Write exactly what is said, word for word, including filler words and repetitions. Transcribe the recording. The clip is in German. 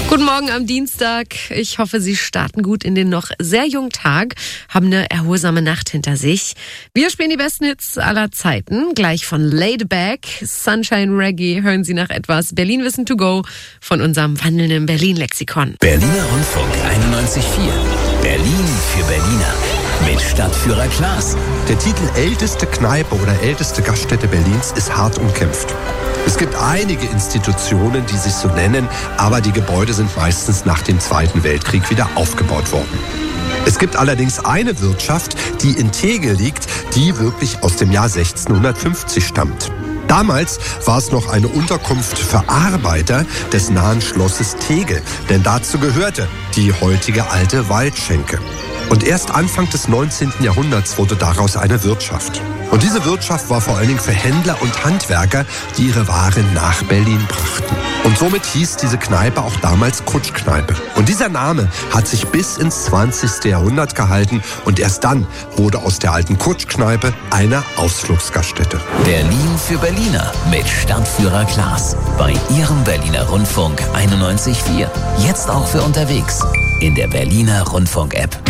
Guten Morgen am Dienstag. Ich hoffe, Sie starten gut in den noch sehr jungen Tag, haben eine erholsame Nacht hinter sich. Wir spielen die besten Hits aller Zeiten. Gleich von Laid Back, Sunshine Reggae hören Sie nach etwas Berlin Wissen to go von unserem wandelnden Berlin-Lexikon. Berliner Rundfunk einundneunzig Komma vier. Berlin für Berliner. Mit Stadtführer Klaas. Der Titel älteste Kneipe oder älteste Gaststätte Berlins ist hart umkämpft. Es gibt einige Institutionen, die sich so nennen, aber die Gebäude sind meistens nach dem Zweiten Weltkrieg wieder aufgebaut worden. Es gibt allerdings eine Wirtschaft, die in Tegel liegt, die wirklich aus dem Jahr sechzehnhundertfünfzig stammt. Damals war es noch eine Unterkunft für Arbeiter des nahen Schlosses Tegel, denn dazu gehörte die heutige alte Waldschenke. Und erst Anfang des neunzehnten Jahrhunderts wurde daraus eine Wirtschaft. Und diese Wirtschaft war vor allen Dingen für Händler und Handwerker, die ihre Waren nach Berlin brachten. Und somit hieß diese Kneipe auch damals Kutschkneipe. Und dieser Name hat sich bis ins zwanzigste Jahrhundert gehalten und erst dann wurde aus der alten Kutschkneipe eine Ausflugsgaststätte. Berlin für Berliner mit Stadtführer Klaas bei Ihrem Berliner Rundfunk einundneunzig Komma vier. Jetzt auch für unterwegs in der Berliner Rundfunk-App.